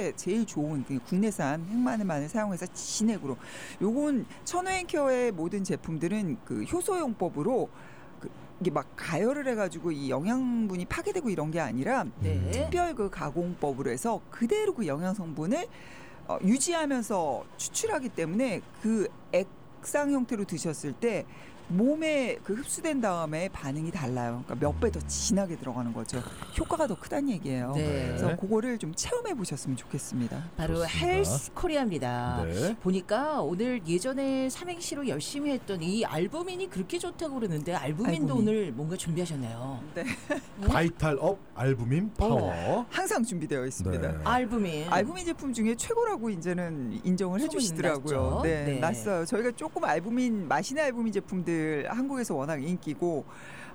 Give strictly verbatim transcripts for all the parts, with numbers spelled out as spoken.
피부에 제일 좋은 국내산 흑마늘만을 사용해서 진액으로. 요건 천호앤케어의 모든 제품들은 그 효소용법으로 그 이게 막 가열을 해가지고 이 영양분이 파괴되고 이런 게 아니라 네. 특별 그 가공법으로 해서 그대로 그 영양 성분을 어, 유지하면서 추출하기 때문에 그 액상 형태로 드셨을 때 몸에 그 흡수된 다음에 반응이 달라요. 그러니까 몇 배 더 진하게 들어가는 거죠. 효과가 더 크다는 얘기예요. 네. 그래서 그거를 좀 체험해 보셨으면 좋겠습니다. 바로 좋습니다. 헬스 코리아입니다. 네. 보니까 오늘 예전에 삼행시로 열심히 했던 이 알부민이 그렇게 좋다고 그러는데 알부민도 알부민. 오늘 뭔가 준비하셨네요. 네. 바이탈업 알부민 파워. 항상 준비되어 있습니다. 네. 알부민. 알부민 제품 중에 최고라고 이제는 인정을 소문이 해주시더라고요. 났죠? 네, 네. 났어요. 저희가 조금 알부민 마시는 알부민 제품들 한국에서 워낙 인기고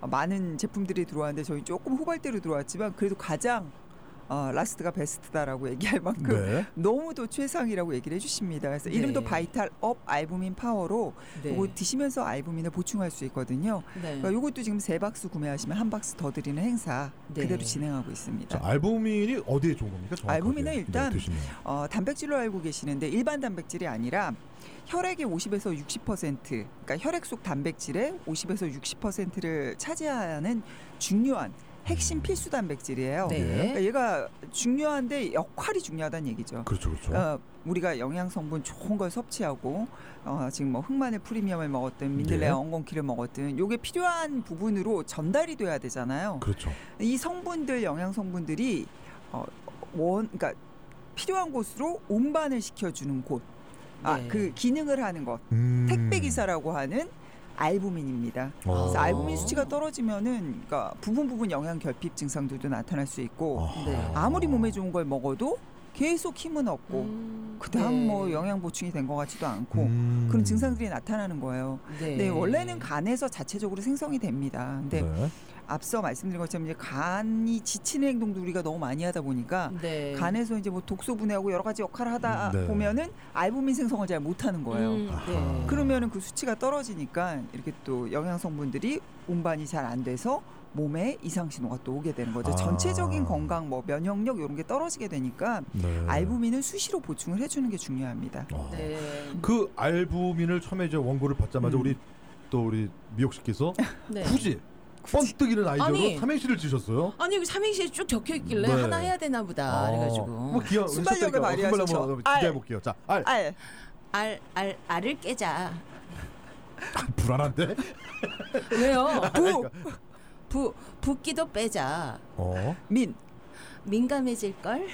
많은 제품들이 들어왔는데 저희 조금 후발대로 들어왔지만 그래도 가장 어, 라스트가 베스트다라고 얘기할 만큼 네. 너무도 최상이라고 얘기를 해주십니다. 그래서 네. 이름도 바이탈업 알부민 파워로 네. 이거 드시면서 알부민을 보충할 수 있거든요. 네. 그러니까 이것도 지금 세 박스 구매하시면 한 박스 더 드리는 행사 네. 그대로 진행하고 있습니다. 자, 알부민이 어디에 좋은 겁니까? 정확하게. 알부민은 일단 네, 드시면. 어, 단백질로 알고 계시는데 일반 단백질이 아니라 혈액의 오십에서 육십 퍼센트, 그러니까 혈액 속 단백질의 오십에서 육십 퍼센트를 차지하는 중요한 핵심 필수 단백질이에요. 네. 그러니까 얘가 중요한데 역할이 중요하다는 얘기죠. 그렇죠, 그렇죠. 어, 우리가 영양 성분 좋은 걸 섭취하고 어, 지금 뭐 흑마늘 프리미엄을 먹었든 민들레 네. 엉겅퀴를 먹었든 요게 필요한 부분으로 전달이 돼야 되잖아요. 그렇죠. 이 성분들 영양 성분들이 어, 원 그러니까 필요한 곳으로 운반을 시켜주는 곳, 아, 네. 그 기능을 하는 것, 음. 택배 기사라고 하는 알부민입니다. 어. 그래서 알부민 수치가 떨어지면은 그러니까 부분 부분 영양 결핍 증상들도 나타날 수 있고 아하. 네. 아무리 몸에 좋은 걸 먹어도 계속 힘은 없고 음, 그다음 네. 뭐 영양 보충이 된 것 같지도 않고 음. 그런 증상들이 나타나는 거예요. 네. 네, 원래는 간에서 자체적으로 생성이 됩니다. 근데 네. 앞서 말씀드린 것처럼 이제 간이 지치는 행동도 우리가 너무 많이 하다 보니까 네. 간에서 이제 뭐 독소 분해하고 여러 가지 역할을 하다 네. 보면은 알부민 생성을 잘 못하는 거예요. 음, 아하. 네. 그러면은 그 수치가 떨어지니까 이렇게 또 영양 성분들이 운반이 잘 안 돼서 몸에 이상 신호가 또 오게 되는 거죠. 아. 전체적인 건강, 뭐 면역력 이런 게 떨어지게 되니까 네. 알부민은 수시로 보충을 해주는 게 중요합니다. 어. 네. 그 알부민을 처음에 이제 원고를 받자마자 음. 우리 또 우리 미옥 씨께서 네. 굳이 번뜩이는 아이디어로 아니. 삼행시를 지셨어요. 아니 여기 삼행시에 쭉 적혀 있길래 네. 하나 해야 되나 보다. 그래가지고 뭐 기억 순발력을 발휘하셔서. 한번 알. 기대해 볼게요. 자, 알. 알, 알, 알, 알을 깨자. 불안한데? 왜요? 부, 부, 붓기도 빼자. 어. 민, 민감해질걸?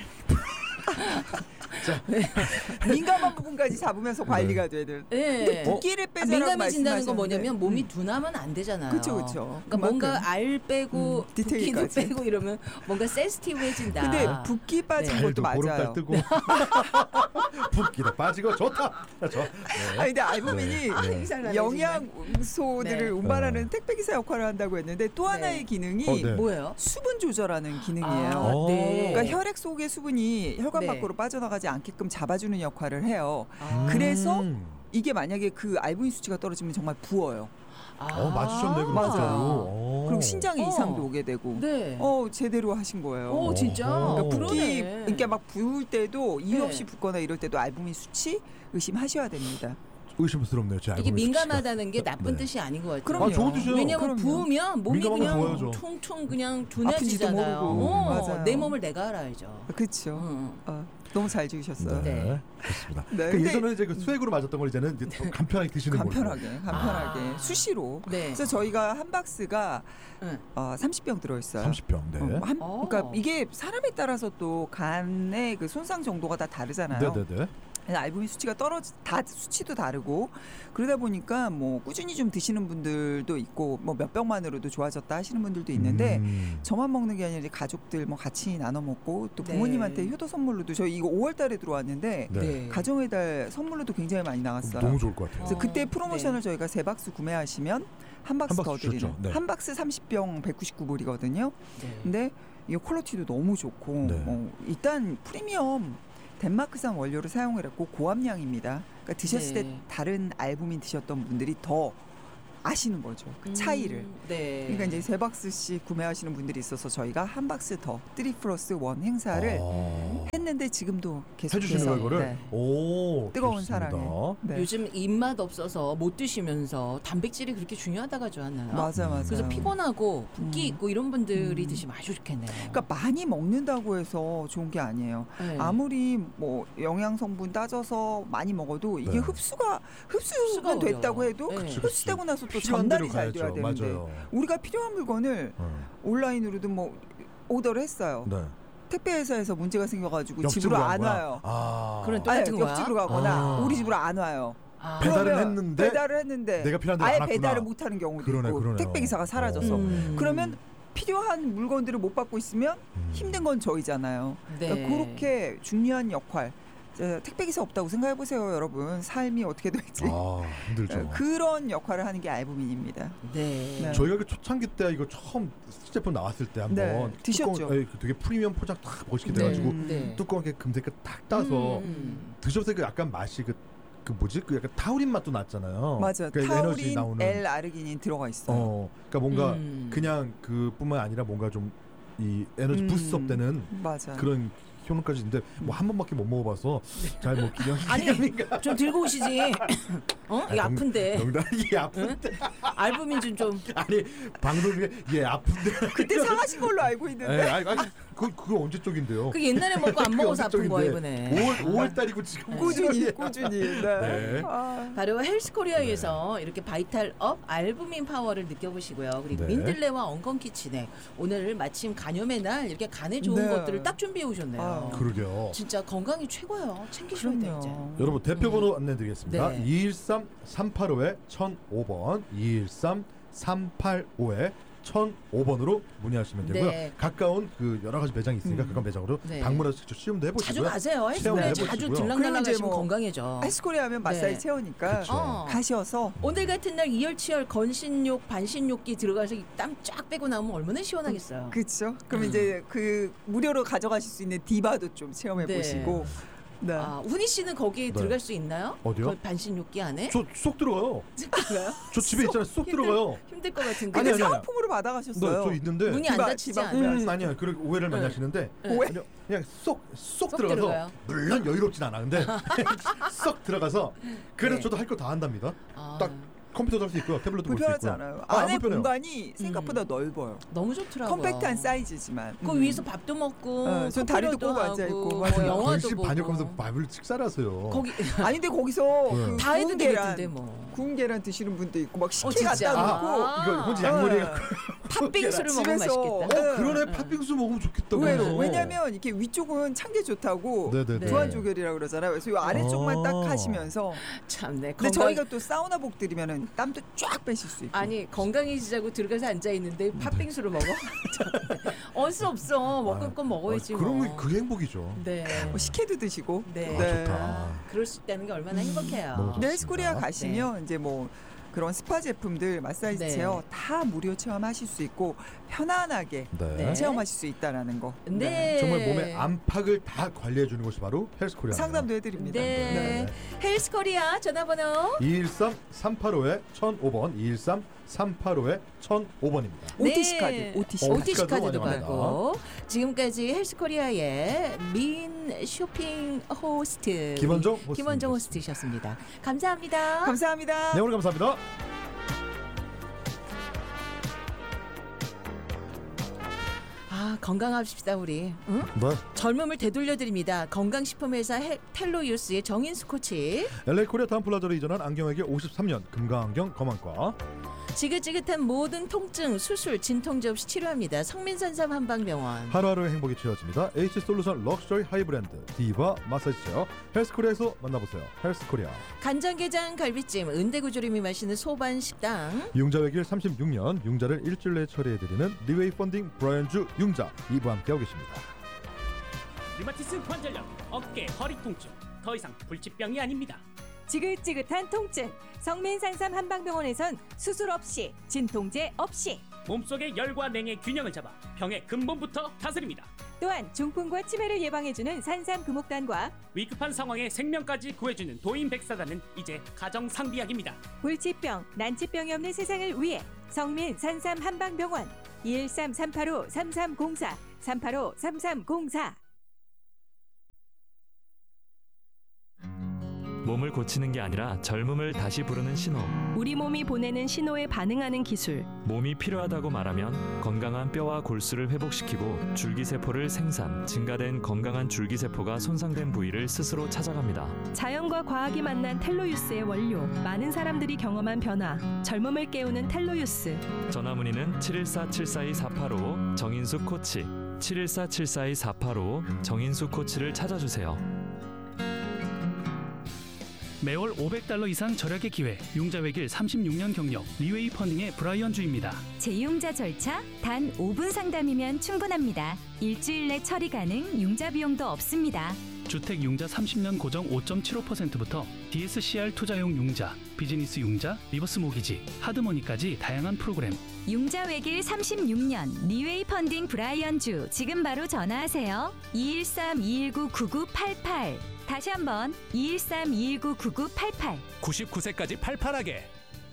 민감한 부분까지 잡으면서 관리가 돼야 돼. 네. 근데 붓기를 아, 빼자라고 민감해진다는 건 말씀하셨는데. 뭐냐면 몸이 음. 둔하면 안 되잖아요. 그쵸, 그쵸. 그러니까 뭔가 그만큼. 알 빼고 음, 붓기도 디테일까지. 빼고 이러면 뭔가 센시티브해진다. 근데 붓기 빠진 네. 것도 알도 보름달 맞아요. 뜨고 붓기도 빠지고 좋다. 저. 네. 아니 근데 알부민이 네. 네. 영양소들을 네. 운반하는 네. 택배 기사 역할을 한다고 했는데 또 하나의 네. 기능이 어, 네. 뭐예요? 수분 조절하는 기능이에요. 아, 오. 네. 그러니까 혈액 속의 수분이 혈관 네. 밖으로 빠져나가지 않게끔 잡아주는 역할을 해요. 아. 그래서 음. 이게 만약에 그 알부민 수치가 떨어지면 정말 부어요. 아. 어, 맞추셨네 그럼 맞아요. 진짜로. 어. 그리고 신장에 어. 이상도 오게 되고. 네. 어 제대로 하신 거예요. 오, 진짜. 어허. 그러니까 붓기, 그러네. 그러니까 막 부을 때도 이유 네. 없이 붓거나 이럴 때도 알부민 수치 의심하셔야 됩니다. 의심스럽네요. 제 이게 알고는 민감하다는 게 나쁜 네. 뜻이 아닌 것 같아요. 그럼요. 아, 좋은 뜻이에요. 왜냐면 그럼요. 부으면 몸이 민감하면 그냥 부어야죠. 퉁퉁 그냥 아픈지도 둔해지잖아요. 모르고. 어, 맞아요. 내 몸을 내가 알아야죠. 그렇죠. 응. 어, 너무 잘 지으셨어요. 네. 네. 그렇습니다. 네, 그 근데- 예전에 이제 그 수액으로 맞았던 걸 이제는 이제 더 간편하게 드시는 거예요. 간편하게, 간편하게 아. 수시로. 네. 그래서 저희가 한 박스가 응. 어, 삼십 병 들어있어요. 삼십 병. 네. 어, 한, 어. 그러니까 이게 사람에 따라서 또 간의 그 손상 정도가 다 다르잖아요. 네네네. 그래서 알부민 수치가 떨어지 다 수치도 다르고 그러다 보니까 뭐 꾸준히 좀 드시는 분들도 있고 뭐 몇 병만으로도 좋아졌다 하시는 분들도 있는데 음. 저만 먹는 게 아니라 이제 가족들 뭐 같이 나눠 먹고 또 네. 부모님한테 효도 선물로도 저희 이거 오월 달에 들어왔는데 네. 네. 가정의 달 선물로도 굉장히 많이 나갔어요. 너무 좋을 것 같아요. 그래서 어, 그때 프로모션을 네. 저희가 세 박스 구매하시면 한 박스, 한 박스 더 드리는 주셨죠? 네. 한 박스 삼십 병 백구십구 불이거든요. 네. 근데 이 퀄리티도 너무 좋고 네. 어, 일단 프리미엄 덴마크산 원료를 사용을 했고 고함량입니다. 그러니까 드셨을 네. 때 다른 알부민 드셨던 분들이 더 아시는 거죠. 그 차이를. 음, 네. 그러니까 이제 세 박스씩 구매하시는 분들이 있어서 저희가 한 박스 더 쓰리 플러스 원 행사를 아. 했는데 지금도 계속 해주시는 거 이거를. 네. 오. 뜨거운 좋습니다. 사랑에. 네. 요즘 입맛 없어서 못 드시면서 단백질이 그렇게 중요하다고 하지 않나요? 맞아 맞아. 그래서 피곤하고 붓기 음. 있고 이런 분들이 음. 드시면 아주 좋겠네요. 그러니까 많이 먹는다고 해서 좋은 게 아니에요. 네. 아무리 뭐 영양 성분 따져서 많이 먹어도 이게 네. 흡수가 흡수가 흡수는 됐다고 어려워. 해도 네. 그치, 그치. 흡수되고 나서 또 필요한 대로 전달이 잘 돼야 가야죠. 되는데 맞아요. 우리가 필요한 물건을 어. 온라인으로도 뭐 오더를 했어요. 네. 택배 회사에서 문제가 생겨가지고 옆집으로 집으로 간 안 거야? 와요. 아. 그런 또 아니, 똑같은 거야? 옆집으로 가거나 아. 우리 집으로 안 와요. 아. 배달은 그러면 했는데 배달을 했는데 내가 필요한 대로 아예 안 왔구나. 배달을 못하는 경우도 그러네, 있고 그러네요. 택배 기사가 사라져서 음. 그러면 필요한 물건들을 못 받고 있으면 음. 힘든 건 저희잖아요. 네. 그러니까 그렇게 중요한 역할. 택배 기사 없다고 생각해 보세요, 여러분. 삶이 어떻게 될지. 아, 힘들죠. 그런 역할을 하는 게 알부민입니다. 네. 네. 저희가 그 초창기 때 이거 처음 제품 나왔을 때 한번 네, 드셨죠? 뚜껑, 예, 되게 프리미엄 포장 딱 멋있게 네. 돼가지고 음. 네. 뚜껑 이렇게 금색깔 딱 따서 음. 드셔보세요. 그 약간 맛이 그, 그 뭐지? 그 약간 타우린 맛도 났잖아요. 맞아요. 그 에너지 타우린, 나오는. L-아르기닌 들어가 있어요. 어, 그러니까 뭔가 음. 그냥 그뿐만 아니라 뭔가 좀 이 에너지 음. 부스업 되는 맞아. 그런 효능까지 있는데 뭐 한 번밖에 못 먹어봐서 잘 뭐 기념 아니, 기념인가? 좀 들고 오시지. 어? 이게 아, 농- 아픈데. 농담 이게 아픈데 알부민 좀 좀. 아니 방송 중에 얘 아픈데. 그때 상하신 걸로 알고 있는데. 예, 아니, 아니 그 그거 언제 쪽인데요? 그 옛날에 먹고 안 그게 먹어서 언제 아픈 거야 쪽인데. 이번에. 오월 오월 달이고 지금 꾸준히 꾸준히. 네. 네. 아. 바로 헬스코리아에서 이렇게 바이탈업 알부민 파워를 느껴보시고요. 그리고 네. 민들레와 엉겅퀴치넥 오늘 마침 간염의 날 이렇게 간에 좋은 네. 것들을 딱 준비해 오셨네요. 아, 그러게요. 진짜 건강이 최고예요. 챙기셔야 돼요 이제. 그럼요. 여러분 대표번호 안내드리겠습니다. 네. 이일삼 삼팔오에 천오 번 이일삼 삼팔오에 천오 번으로 문의하시면 되고요. 네. 가까운 그 여러 가지 매장이 있으니까 음. 가까운 매장으로 네. 방문해서 직접 시음도 자주 해보시고요. 가세요. 헬스코리아 체험을 자주 해보시고요. 들락날락 그러면 이제 하시면 뭐 건강해져. 헬스코리아 하면 마사지 네. 체어니까 그쵸. 어. 가셔서 오늘 같은 날 이열치열 건신욕 반신욕기 들어가서 땀 쫙 빼고 나오면 얼마나 시원하겠어요. 그렇죠. 그럼 음. 이제 그 무료로 가져가실 수 있는 디바도 좀 체험해 네. 보시고. 네. 아, 훈이 씨는 거기에 네. 들어갈 수 있나요? 어디요? 그 반신욕기 안에? 저 쏙 들어가요. 들어가요? 저 집에 있잖아요. 쏙 힘들- 들어가요. 힘들 것 같은데. 근데 아니, 아니, 아니. 사은품으로 네, 받아가셨어요. 저 있는데. 문이 안 디바, 닫히지 디바. 않아요? 음, 아니야. 그렇게 오해를 많이 네. 하시는데 네. 왜? 그냥, 그냥 쏙, 쏙 쏙 들어가서 들어가요? 물론 여유롭진 않아. 근데 쏙 들어가서 그래서 네. 저도 할 거 다 한답니다. 아, 딱 컴퓨터도 할 수 있고요. 태블릿도 볼 수 불편하지 있고요. 않아요. 아, 안 안에 불편해요. 공간이 생각보다 넓어요. 너무 좋더라고요. 컴팩트한 사이즈지만. 그 음. 위에서 밥도 먹고, 어, 전 다리도 컴퓨터도 꼬고 앉아있고, 하고, 맞아요. 뭐 영화도 건식 보고. 반역하면서 밥을 식사를 하세요. 거기 아니 근데 거기서 네. 그 다 해도 구운 되겠는데 계란, 뭐. 구운 계란 드시는 분도 있고 막 식혜 진짜? 갖다 놓고 아. 이거 혼자 양머리 네. 팥빙수를 먹으면 집에서 맛있겠다. 네. 어, 그러네. 팥빙수 먹으면 좋겠다고. 의외로 해서. 왜냐면 이렇게 위쪽은 참게 좋다고 네네네. 두한조결이라고 그러잖아요. 그래서 이 아래쪽만 아. 딱 하시면서 참네. 근데 건강- 저희가 또 사우나복 드리면은 땀도 쫙 빼실 수 있고. 아니 건강해지자고 들어가서 앉아 있는데 팥빙수를 먹어? 어쩔 수 없어. 먹을 건 먹어야지. 아, 그런 뭐. 게 그게 행복이죠. 네. 뭐 식혜도 드시고. 네. 아, 좋다. 그럴 수 있다는 게 얼마나 행복해요. 너무 좋다. 네, 헬스코리아 가시면 이제 뭐 그런 스파 제품들, 마사지 네. 체어 다 무료 체험하실 수 있고 편안하게 네. 네. 체험하실 수 있다라는 거. 네. 정말 몸의 안팎을 다 관리해 주는 곳이 바로 헬스코리아. 상담도 해드립니다. 네. 헬스코리아 전화번호 이일삼 삼팔오에 천오 번 이일삼 삼팔오에 천오 번입니다. 오티씨 네. 카드, 오티씨 어, 카드. 오티씨 카드도 환영합니다. 받고 지금까지 헬스코리아의 민 쇼핑 호스트 김원정 호스트님이셨습니다. 김원정 호스트셨습니다. 감사합니다. 감사합니다. 네, 오늘 감사합니다. 아 건강합시다 우리. 응? 네. 젊음을 되돌려드립니다. 건강식품회사 헬- 텔로유스의 정인수 코치. 엘에이 코리아 다음 플라자로 이전한 안경에게 오십삼 년 금강안경 검안과 지긋지긋한 모든 통증, 수술, 진통제 없이 치료합니다. 성민산삼 한방병원. 하루하루의 행복이 채워집니다. H솔루션 럭셔리 하이브랜드 디바 마사지 체어 헬스코리아에서 만나보세요. 헬스코리아. 간장게장 갈비찜, 은대구조림이 마시는 소반식당. 융자외길 삼십육 년 융자를 일주일 내에 처리해드리는 리웨이 펀딩 브라이언주 융자 이부와 함께하고 계십니다. 류마티스 관절염, 어깨, 허리 통증 더 이상 불치병이 아닙니다. 지긋지긋한 통증 성민산삼 한방병원에선 수술 없이 진통제 없이 몸속의 열과 냉의 균형을 잡아 병의 근본부터 다스립니다. 또한 중풍과 치매를 예방해주는 산삼금옥단과 위급한 상황에 생명까지 구해주는 도인백사단은 이제 가정 상비약입니다. 불치병, 난치병이 없는 세상을 위해 성민 산삼 한방병원 이일삼 삼팔오 삼삼공사 삼팔오 삼삼공사. 몸을 고치는 게 아니라 젊음을 다시 부르는 신호. 우리 몸이 보내는 신호에 반응하는 기술. 몸이 필요하다고 말하면 건강한 뼈와 골수를 회복시키고 줄기세포를 생산, 증가된 건강한 줄기세포가 손상된 부위를 스스로 찾아갑니다. 자연과 과학이 만난 텔로유스의 원료. 많은 사람들이 경험한 변화. 젊음을 깨우는 텔로유스. 전화문의는 칠일사 칠사이 사팔오 정인숙 코치, 칠일사 칠사이 사팔오 정인숙 코치를 찾아주세요. 매월 오백 달러 이상 절약의 기회, 융자외길 삼십육 년 경력, 리웨이 펀딩의 브라이언 주입니다. 재융자 절차 단 오 분 상담이면 충분합니다. 일주일 내 처리 가능, 융자 비용도 없습니다. 주택 융자 삼십 년 고정 오 점 칠오 퍼센트부터 디에스씨알 투자용 융자, 비즈니스 융자, 리버스 모기지, 하드머니까지 다양한 프로그램. 융자 외길 삼십육 년 리웨이 펀딩 브라이언 주. 지금 바로 전화하세요. 이일삼 이일구 구구팔팔. 다시 한번 이일삼 이일구 구구팔팔. 구십구 세까지 팔팔하게.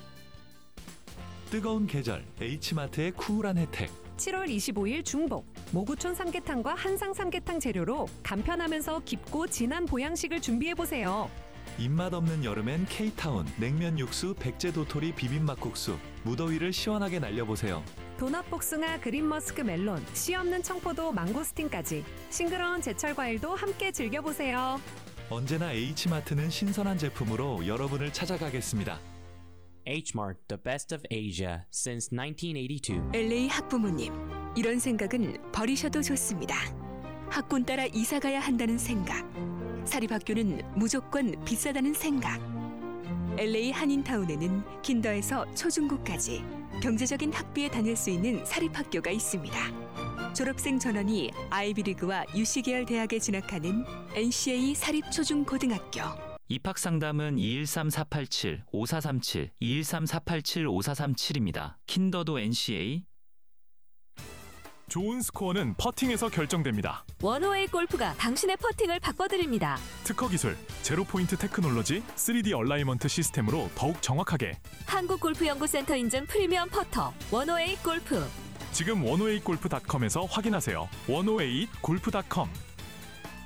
뜨거운 계절 H마트의 쿨한 혜택. 칠월 이십오일 중복 모구촌 삼계탕과 한상 삼계탕 재료로 간편하면서 깊고 진한 보양식을 준비해보세요. 입맛 없는 여름엔 K타운 냉면 육수 백제 도토리 비빔막국수. 무더위를 시원하게 날려보세요. 도넛 복숭아 그린 머스크 멜론, 씨 없는 청포도 망고스틴까지 싱그러운 제철 과일도 함께 즐겨보세요. 언제나 H마트는 신선한 제품으로 여러분을 찾아가겠습니다. H-Mart, the best of Asia since nineteen eighty-two. 엘에이 학부모님, 이런 생각은 버리셔도 좋습니다. 학군 따라 이사 가야 한다는 생각, 사립학교는 무조건 비싸다는 생각. 엘에이 한인타운에는 킨더에서 초중고까지 경제적인 학비에 다닐 수 있는 사립학교가 있습니다. 졸업생 전원이 아이비리그와 유씨 계열 대학에 진학하는 엔씨에이 사립초중고등학교. 입학 상담은 이일삼 사팔칠 오사삼칠, 이일삼 사팔칠 오사삼칠입니다. 킨더도 엔씨에이. 좋은 스코어는 퍼팅에서 결정됩니다. 원오에이 골프가 당신의 퍼팅을 바꿔드립니다. 특허 기술, 제로 포인트 테크놀로지, 쓰리디 얼라이먼트 시스템으로 더욱 정확하게. 한국골프연구센터 인증 프리미엄 퍼터 원오에이 골프. 지금 원오에잇 골프 닷컴에서 확인하세요. 원오에잇 골프 닷컴.